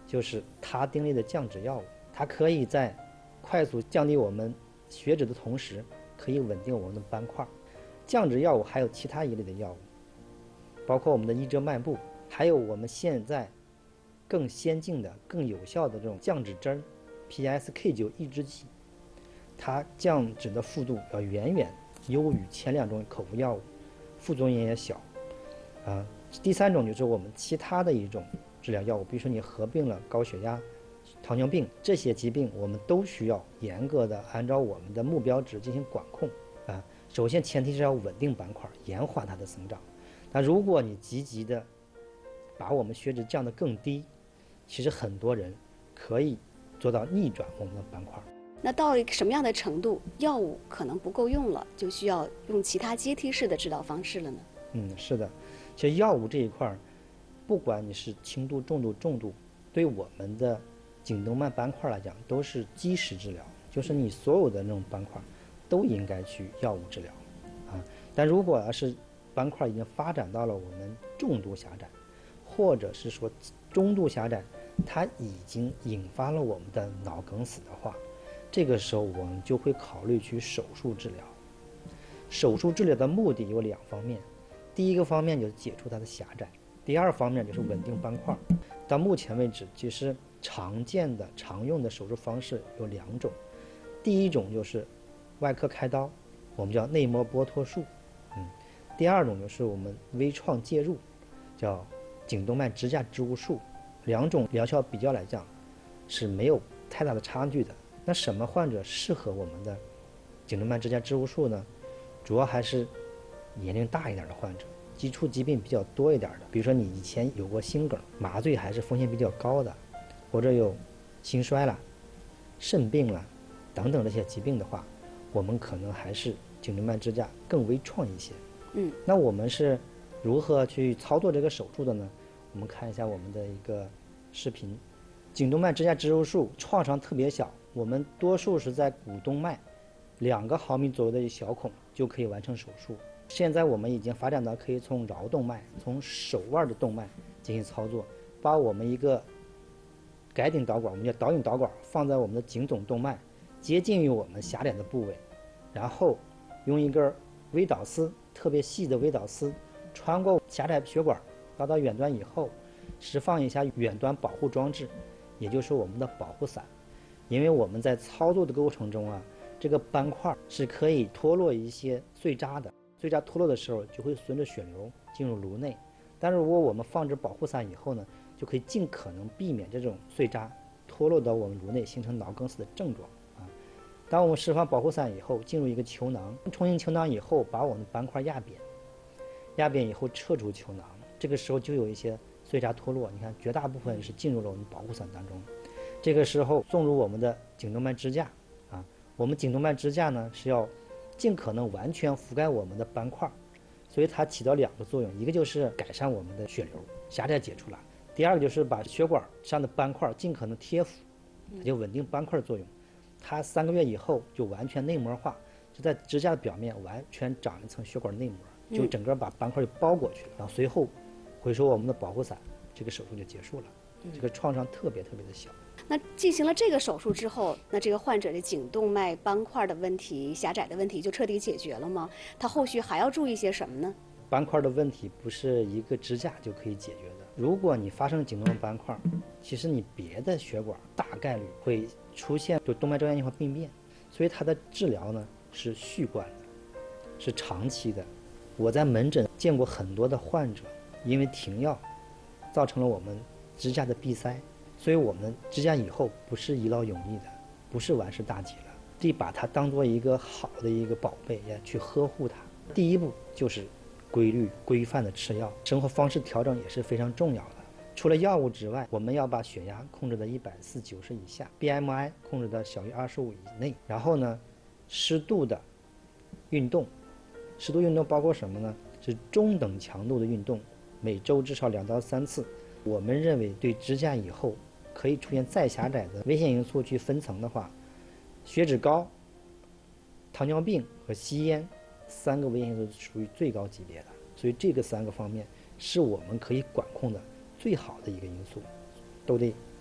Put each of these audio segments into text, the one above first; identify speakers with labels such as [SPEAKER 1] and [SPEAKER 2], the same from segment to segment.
[SPEAKER 1] 就是他汀类的降脂药物，它可以在快速降低我们血脂的同时，可以稳定我们的斑块。降脂药物还有其他一类的药物，包括我们的伊遮曼布，还有我们现在更先进的、更有效的这种降脂针 PSK9 抑制剂，它降脂的幅度要远远优于前2种口服药物，副作用也小。第3种就是我们其他的一种治疗药物，比如说你合并了高血压、糖尿病这些疾病，我们都需要严格的按照我们的目标值进行管控首先前提是要稳定斑块，延缓它的生长。那如果你积极的把我们血脂降得更低，其实很多人可以做到逆转我们的斑块。
[SPEAKER 2] 那到了一个什么样的程度，药物可能不够用了，就需要用其他阶梯式的治疗方式了呢？
[SPEAKER 1] 是的，其实药物这一块，不管你是轻度、中度、重度，对我们的颈动脉斑块来讲都是基石治疗，就是你所有的那种斑块都应该去药物治疗但如果要是斑块已经发展到了我们重度狭窄，或者是说中度狭窄，它已经引发了我们的脑梗死的话，这个时候我们就会考虑去手术治疗。手术治疗的目的有2方面，第一个方面就是解除它的狭窄，第2方面就是稳定斑块。到目前为止，其实常见的常用的手术方式有2种，第一种就是外科开刀，我们叫内膜剥脱术第2种就是我们微创介入，叫颈动脉支架植入术。2种疗效比较来讲是没有太大的差距的。那什么患者适合我们的颈动脉支架植入术呢？主要还是年龄大一点的患者，基础疾病比较多一点的，比如说你以前有过心梗，麻醉还是风险比较高的，或者有心衰了、肾病了等等这些疾病的话，我们可能还是颈动脉支架更微创一些。那我们是如何去操作这个手术的呢？我们看一下我们的一个视频。颈动脉支架植入术创伤特别小，我们多数是在股动脉2个毫米左右的小孔就可以完成手术。现在我们已经发展到可以从桡动脉、从手腕的动脉进行操作，把我们一个改顶导管，我们叫导引导管，放在我们的颈总动脉接近于我们狭窄的部位，然后用一根微导丝，特别细的微导丝穿过狭窄血管到远端以后，释放一下远端保护装置，也就是我们的保护伞。因为我们在操作的过程中这个斑块是可以脱落一些碎渣的，碎渣脱落的时候就会顺着血流进入颅内。但是如果我们放置保护伞以后呢，就可以尽可能避免这种碎渣脱落到我们颅内，形成脑梗死的症状当我们释放保护伞以后，进入一个球囊，充盈球囊以后，把我们的斑块压扁，压扁以后撤出球囊，这个时候就有一些碎渣脱落，你看绝大部分是进入了我们保护伞当中。这个时候送入我们的颈动脉支架我们颈动脉支架呢是要尽可能完全覆盖我们的斑块，所以它起到2个作用，一个就是改善我们的血流，狭窄解除了；第2个就是把血管上的斑块尽可能贴附，它就稳定斑块的作用。它3个月以后就完全内膜化，就在支架的表面完全长一层血管内膜，就整个把斑块就包裹去了。然后随后回收我们的保护伞，这个手术就结束了。这个创伤特别的小。
[SPEAKER 2] 那进行了这个手术之后，那这个患者的颈动脉斑块的问题、狭窄的问题就彻底解决了吗？他后续还要注意些什么呢？
[SPEAKER 1] 斑块的问题不是一个支架就可以解决的。如果你发生颈动脉斑块，其实你别的血管大概率会出现就动脉粥样硬化病变，所以它的治疗呢是续贯的，是长期的。我在门诊见过很多的患者，因为停药造成了我们支架的闭塞，所以我们支架以后不是一劳永逸的，不是完事大吉了，得把它当做一个好的一个宝贝也去呵护它。第一步就是规律规范的吃药，生活方式调整也是非常重要的。除了药物之外，我们要把血压控制在140/90以下， BMI 控制在小于25以内，然后呢适度的运动。适度运动包括什么呢？是中等强度的运动，每周至少2到3次。我们认为对支架以后可以出现再狭窄的危险因素去分层的话，血脂高、糖尿病和吸烟3个危险因素属于最高级别的，所以这个3个方面是我们可以管控的最好的一个因素，都得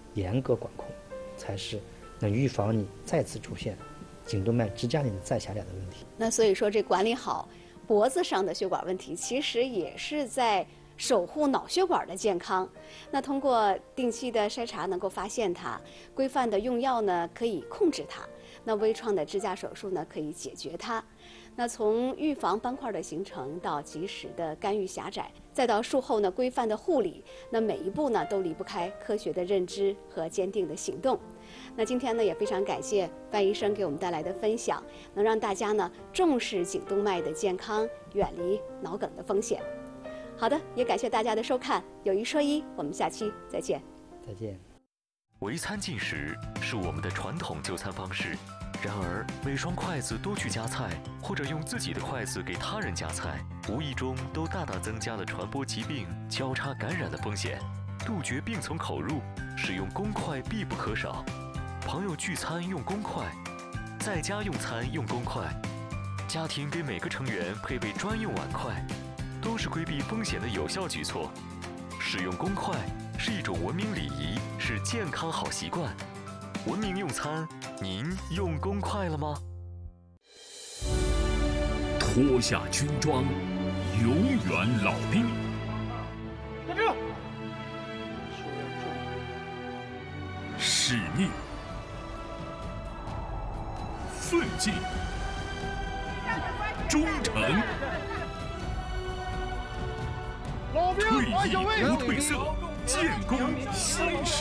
[SPEAKER 1] 严格管控，才是能预防你再次出现颈动脉支架内的再狭窄的问题。
[SPEAKER 2] 那所以说，这管理好脖子上的血管问题，其实也是在守护脑血管的健康。那通过定期的筛查，能够发现它；规范的用药呢，可以控制它；那微创的支架手术呢，可以解决它。那从预防斑块的形成到及时的干预狭窄，再到术后呢规范的护理，那每一步呢都离不开科学的认知和坚定的行动。那今天呢也非常感谢范医生给我们带来的分享，能让大家呢重视颈动脉的健康，远离脑梗的风险。好的，也感谢大家的收看，有一说一，我们下期再见。
[SPEAKER 1] 再见。
[SPEAKER 3] 围餐进食是我们的传统就餐方式，然而每双筷子多去夹菜，或者用自己的筷子给他人夹菜，无意中都大大增加了传播疾病、交叉感染的风险。杜绝病从口入，使用公筷必不可少。朋友聚餐用公筷，在家用餐用公筷，家庭给每个成员配备专用碗筷，都是规避风险的有效举措。使用公筷是一种文明礼仪，是健康好习惯。文明用餐，您用公筷了吗？
[SPEAKER 4] 脱下军装，永远老兵。
[SPEAKER 5] 站住！
[SPEAKER 4] 使命、奋进、忠诚。退役不褪色，建功新时。